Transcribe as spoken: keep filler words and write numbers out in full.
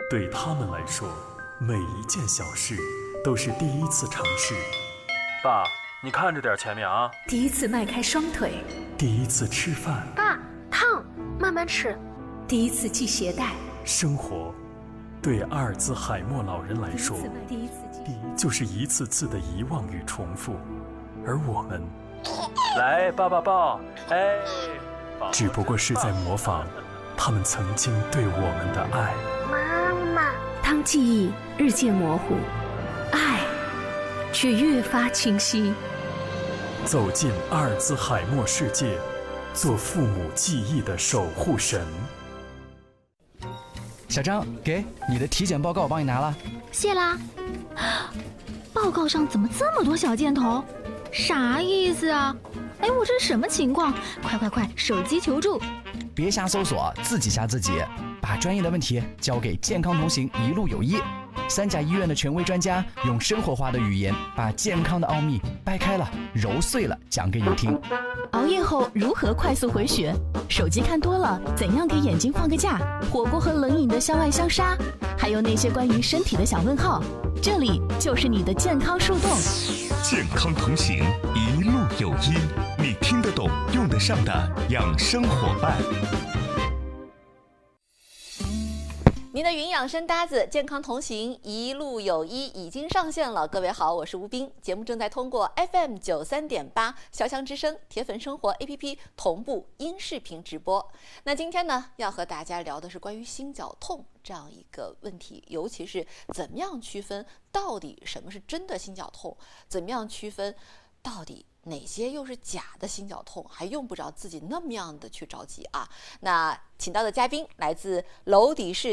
对他们来说，每一件小事都是第一次尝试。 爸，你看着点前面啊！ 第一次迈开双腿， 第一次吃饭。 爸，烫，慢慢吃。 第一次系鞋带。 生活，对阿尔兹海默老人来说， 第一次第一就是一次次的遗忘与重复，而我们， 来抱抱抱，哎， 只不过是在模仿他们曾经对我们的爱。 妈妈， 当记忆日渐模糊，爱却越发清晰。 走进阿尔兹海默世界，做父母记忆的守护神。 小张，给你的体检报告我帮你拿了。 谢啦。报告上怎么这么多小箭头？啥意思啊？哎，我这是什么情况？快快快，手机求助！ 别瞎搜索，自己吓自己。把专业的问题交给健康同行一路有医，三甲医院的权威专家用生活化的语言把健康的奥秘掰开了揉碎了讲给你听。 熬夜后如何快速回血？手机看多了怎样给眼睛放个假？火锅和冷饮的相爱相杀，还有那些关于身体的小问号，这里就是你的健康树洞。 健康同行，一路有医，你听得懂用得上的养生伙伴。 您的云养生搭子健康同行一路有医已经上线了，各位好，我是吴冰。节目正在通过 F M 九三点八潇湘之声铁粉生活 A P P 同步音视频直播。那今天呢，要和大家聊的是关于心绞痛这样一个问题，尤其是怎么样区分到底什么是真的心绞痛，怎么样区分到底哪些又是假的心绞痛，还用不着自己那么样的去着急啊。那请到的嘉宾来自娄底市